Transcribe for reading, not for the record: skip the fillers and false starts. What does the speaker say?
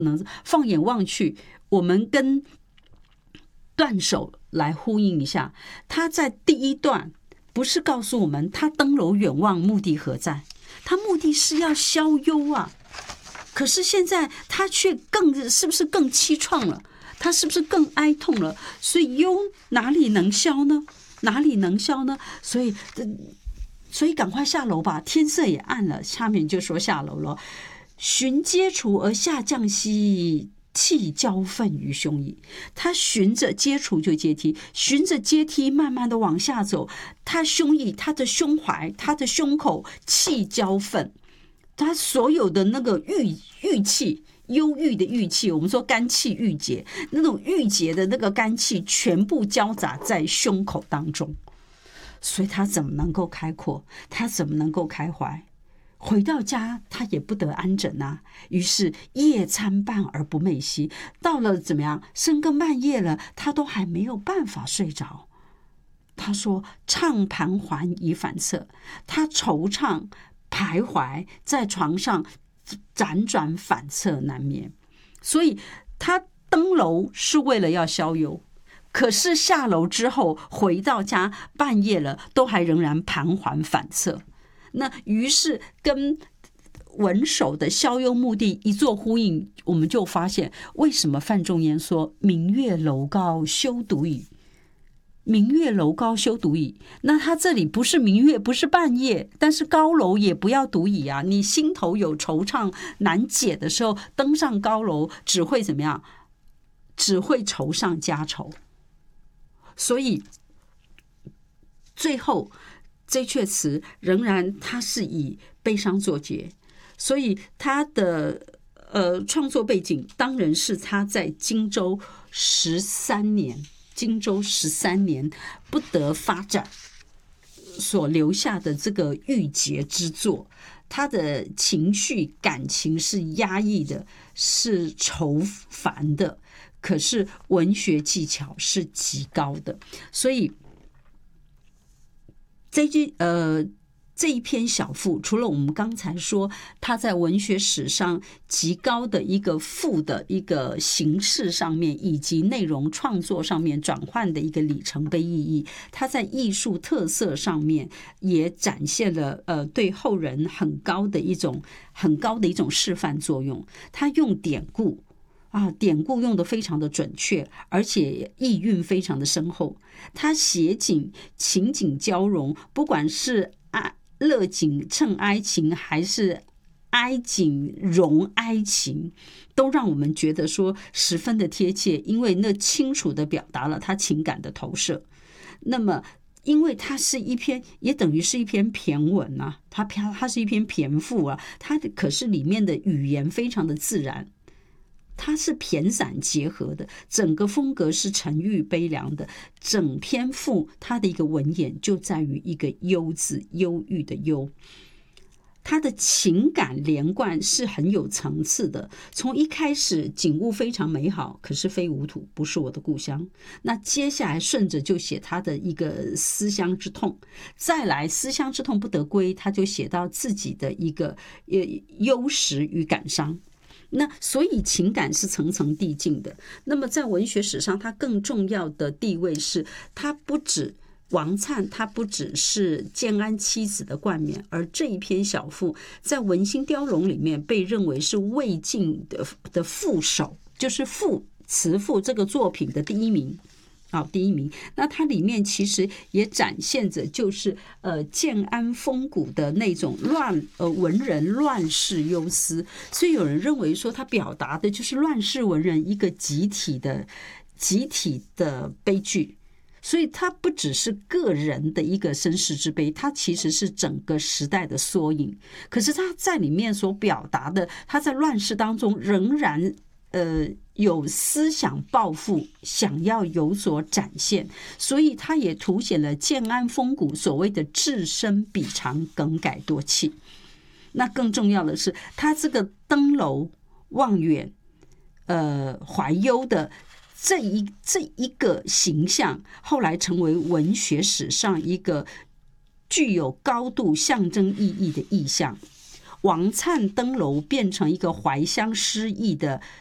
放眼望去，我们跟断手来呼应一下。他在第一段不是告诉我们他登楼远望目的何在，他目的是要消忧啊。可是现在他却是不是更凄怆了？他是不是更哀痛了？所以忧哪里能消呢？哪里能消呢？所以赶快下楼吧，天色也暗了。下面就说下楼了。循阶除而下降兮，气交愤于胸矣。他循着阶除就阶梯，循着阶梯慢慢的往下走，他胸臆，他的胸怀，他的胸口气交愤，他所有的那个郁气，忧郁的郁气，我们说肝气郁结，那种郁结的那个肝气全部交杂在胸口当中，所以他怎么能够开阔？他怎么能够开怀？回到家他也不得安枕啊，于是夜参半而不寐息。到了怎么样，深更半夜了，他都还没有办法睡着。他说怅盘桓以反侧，他惆怅徘徊在床上，辗转反侧难眠。所以他登楼是为了要消忧，可是下楼之后回到家半夜了，都还仍然盘桓反侧。那于是跟文首的消忧目的一做呼应，我们就发现为什么范仲淹说明月楼高休独倚。明月楼高休独倚，那他这里不是明月，不是半夜，但是高楼也不要独倚啊。你心头有惆怅难解的时候，登上高楼只会怎么样？只会愁上加愁。所以最后这阙词仍然它是以悲伤作结，所以他的创作背景当然是他在荆州13年不得发展所留下的这个郁结之作。他的情绪感情是压抑的，是愁烦的，可是文学技巧是极高的。所以这一篇小赋，除了我们刚才说它在文学史上极高的一个赋的一个形式上面，以及内容创作上面转换的一个里程碑意义，它在艺术特色上面也展现了对后人很高的一种示范作用。它用典故典故用得非常的准确，而且意蕴非常的深厚。它写景情景交融，不管是乐景衬哀情，还是哀景融哀情，都让我们觉得说十分的贴切，因为那清楚地表达了他情感的投射。那么因为它是一篇，也等于是一篇骈文啊，它是一篇骈赋啊，它可是里面的语言非常的自然，它是骈散结合的，整个风格是沉郁悲凉的。整篇赋它的一个文眼就在于一个忧字，忧郁的忧。它的情感连贯是很有层次的，从一开始景物非常美好，可是非吾土，不是我的故乡。那接下来顺着就写他的一个思乡之痛，再来思乡之痛不得归，他就写到自己的一个忧识与感伤。那所以情感是层层递进的。那么在文学史上，它更重要的地位是，它不止王粲，他不只是建安妻子的冠冕，而这一篇小赋在《文心雕龙》里面被认为是魏晋的赋首，就是词赋这个作品的第一名。那它里面其实也展现着就是建安风骨的那种文人乱世忧思，所以有人认为说它表达的就是乱世文人一个集体的悲剧。所以它不只是个人的一个身世之悲，它其实是整个时代的缩影。可是它在里面所表达的，它在乱世当中仍然有思想抱负，想要有所展现，所以它也凸显了建安风骨所谓的至深比长，耿改多气。那更重要的是，它这个登楼望远怀忧的这一个形象，后来成为文学史上一个具有高度象征意义的意象。王粲登楼变成一个怀乡诗意的